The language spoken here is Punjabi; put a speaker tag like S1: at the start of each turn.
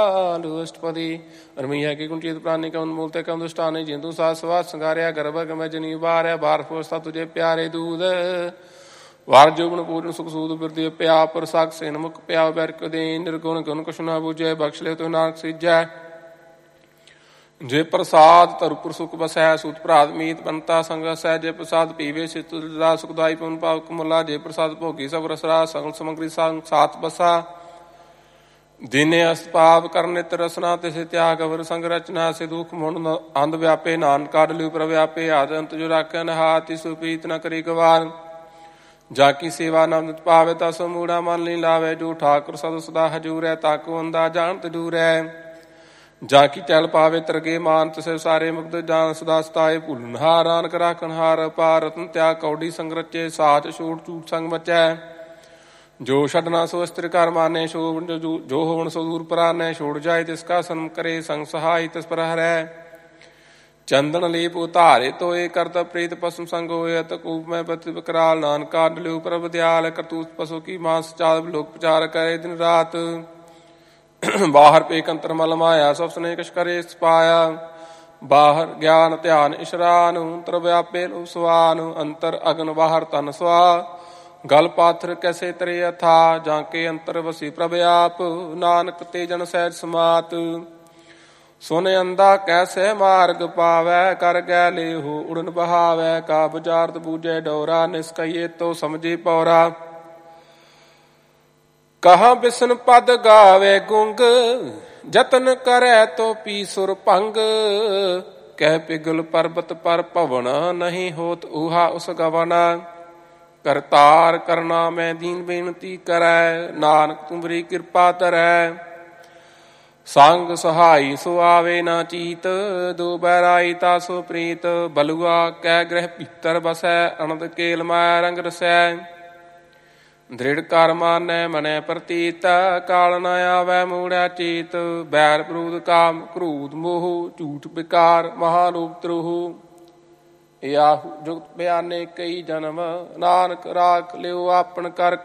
S1: ਅਸ਼ਟਪਦੀ ਰਮੀ ਹੈ ਕਿ ਕੁੰਚੀਤ ਪ੍ਰਾਨੀ ਕਮ ਮੂਲਤੇ ਕਮ ਦੁਸ਼ਟਾਨੇ ਜਿੰਦੂ ਸਾਧ ਸਵਾ ਸੰਗਾਰਿਆ ਗਰਭ ਗਮੈ ਜਨੀ ਬਾਰਿਆ ਬਾਰ ਫੋਸਤਾ ਤੁਝੇ ਪਿਆਰੇ ਦੂਧ ਵਾਰ ਜੋਬਨ ਪੂਰਨ ਸੁਖ ਸੂਦ ਬਿਰਦੇ ਪਿਆ ਪਰ ਸਾਖ ਸੇਨ ਮੁਖ ਪਿਆ ਬੈਰਕ ਦੇ ਨਿਰਗੁਣ ਗੁਣ ਕੁਛ ਨਾ ਬੂਝੈ ਬਖਸ਼ ਲੈ ਤੋ ਨਾਨਕ ਸੀਜੈ ਜੇ ਪ੍ਰਸਾਦ ਧਰੁਪੁਰ ਸੁਖ ਬਸੈ ਸੂਤ ਭਰਾਤ ਮੀਤ ਬੰਤਾ ਸੰਗ ਸਹਿ ਜੇ ਪ੍ਰਸਾਦ ਪੀਵੇ ਸਿਤ ਦਾ ਸੁਖਦਾਈ ਪੁਨ ਪਾਵਕ ਮੁਲਾ ਜੇ ਪ੍ਰਸਾਦ ਭੋਗੀ ਸਭ ਰਸਰਾ ਸਗਲ ਸਮਗਰੀ ਸੰਗ ਸਾਥ ਬਸਾ ਦੀਨੇ ਅਸਪਾਪ ਕਰਨ ਨਿਤ ਰਸਨਾ ਤਿਸੇ ਤਿਆਗ ਅਵਰ ਸੰਗ ਰਚਨਾ ਸੇ ਦੁਖ ਮੁਣ ਅੰਧ ਵਿਆਪੇ ਨਾਨਕ ਕਾਢ ਲਿਉ ਪ੍ਰਵਿਆਪੇ ਆਦ ਅੰਤ ਜੋ ਰਾਖਿਆ ਨਹਾਤਿ ਸੁਪੀਤ ਨ ਕਰੀ ਗਵਾਰ ਜਾ ਕੀ ਸੇਵਾ ਨਾਮ ਪਾਵੇ ਤਾ ਸੋ ਮੂੜਾ ਮਨ ਲਈ ਲਾਵੇ ਜੋ ਠਾਕੁਰ ਸਦ ਸਦਾ ਹਜੂਰੈ ਤਾਕੋ ਅੰਦਾ ਜਾਣਤ ਦੂਰੈ ਜਾ ਕੀ ਚਲ ਪਾਵੇ ਤਰਗੇ ਮਾਨ ਤਿਸੇ ਸਾਰੇ ਮੁਕਤ ਜਾਨ ਸਦਾ ਸਤਾਏ ਭੁੱਲਨ ਹਾਰ ਨਾਨਕ ਰਾਖਣ ਹਾਰ ਪਾਰ ਰਤਨ ਤਿਆਗ ਕੌਡੀ ਸੰਗ ਰਚੇ ਸਾਚ ਛੂਟ ਝੂਠ ਸੰਗ ਬਚੈ ਜੋ ਛੱਡਣਾ ਸੋ ਇਸਤਰ ਘਰ ਮਾਨੇ ਜੋ ਹੋਵਣ ਸੋ ਦੂਰ ਪਰਾਨੈ ਛੋੜ ਜਾਏ ਤਿਸ ਕਾ ਸਨਮ ਕਰੇ ਸੰਗ ਸਹਾਈ ਤਿਸ ਪਰ ਹਰੈ ਚੰਦਨ ਲੀਪ ਉਤਾਰੇ ਤੋਏ ਕਰਤ ਪ੍ਰੀਤ ਪਸਮ ਸੰਗ ਹੋਏ ਅਤ ਕੂਪ ਮੈਂ ਪਤਿ ਬਕਰਾਲ ਨਾਨਕਾ ਡਲਿਓ ਪ੍ਰਭ ਦਿਆਲ ਕਰਤੂਤ ਪਸੋ ਕੀ ਮਾਸ ਚਾਲ ਲੋਕ ਪ੍ਰਚਾਰ ਕਰੇ ਦਿਨ ਰਾਤ ਬਾਹਰ ਪੇਕ ਅੰਤਰ ਮਲ ਮਾਇਆ ਸਭ ਸਨੇ ਕਛ ਕਰੇ ਸਪਾਇਆ ਬਾਹਰ ਗਿਆਨ ਧਿਆਨ ਇਸ਼ਰਾਨ ਅੰਤਰ ਵਿਆਪੇ ਲੋ ਸਵਾਨ ਅੰਤਰ ਅਗਨ ਬਾਹਰ ਤਨ ਸਵਾ ਗਲ ਪਾਥਰ ਕੈਸੇ ਤਰੇ ਅਥਾ ਜਾਂ ਕੇ ਅੰਤਰ ਵਸੀ ਪ੍ਰਭ ਆਪ ਨਾਨਕ ਤੇ ਜਨ ਸਹਿਜ ਸਮਾਤ ਸੁਨ ਅੰਦਾ ਕੈਸੇ ਮਾਰਗ ਪਾਵੈ ਕਰ ਗੈ ਲੇਹੋ ਉੜਨ ਬਹਾਵੈ ਕਾ ਬੁਝਾਰਤ ਬੂਝੈ ਡੋਰਾ ਨਿਸਕਈਏ ਤੋ ਸਮਝੇ ਪੌਰਾ ਕਹਾਂ ਬਿਸਨ ਪਦ ਗਾਵੇ ਗੁੰਗ ਜਤਨ ਕਰੈ ਤੋ ਪੀ ਸੁਰ ਭੰਗ ਕਹਿ ਪਿਗਲ ਪਰਬਤ ਪਰ ਭਵਨ ਨਹੀਂ ਹੋਤ ਊਹਾ ਉਸ ਗਵਨਾ ਕਰਤਾਰ ਕਰਨਾ ਮੈਂ ਦੀਨ ਬੇਨਤੀ ਕਰੈ ਨਾਨਕ ਤੁਮਰੀ ਕਿਰਪਾ ਧਰੈ ਸੰਗ ਸਹਾਈ ਸੋ ਆਵੇ ਨਾ ਚੀਤ ਦੋ ਬੈਰਾਈ ਤਾ ਸੋ ਪ੍ਰੀਤ ਬਲੂਆ ਕੈ ਗ੍ਰਹਿ ਭੀਤਰ ਬਸੈ ਅਨੰਦ ਕੇਲ ਮਾਇਆ ਰੰਗ ਰਸੈ ਦ੍ਰਿੜ ਕਰ ਮਾਨੈ ਮਨੈ ਪ੍ਰਤੀਤ ਕਾਲ ਨ ਆਵੈ ਮੂੜੈ ਚੀਤ ਬੈਰ ਬਰੂਦ ਕਾਮ ਕ੍ਰੂਧ ਮੋਹ ਝੂਠ ਵਿਕਾਰ ਮਹਾਰੂਪ ਤਰੋਹ ਇਹ ਆਹੂ ਜੁਗਤ ਬਿਆਨੇ ਕਈ ਜਨਮ ਨਾਨਕ ਰਾਖ ਲਿਓ ਆਪਨ ਕਰ